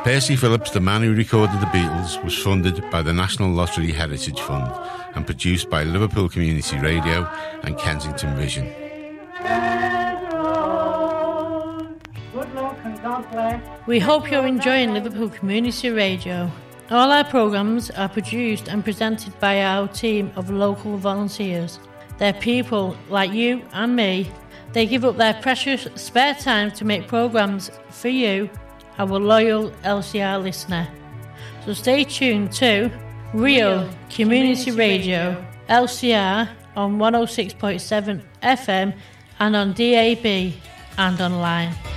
Percy Phillips, the man who recorded the Beatles, was funded by the National Lottery Heritage Fund and produced by Liverpool Community Radio and Kensington Vision. We hope you're enjoying Liverpool Community Radio. All our programmes are produced and presented by our team of local volunteers. They're people like you and me. They give up their precious spare time to make programmes for you, our loyal LCR listener. So stay tuned to Real Community Radio, LCR on 106.7 FM and on DAB and online.